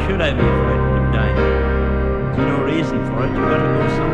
should I be frightened of dying? There's no reason for it. You've got to go somewhere.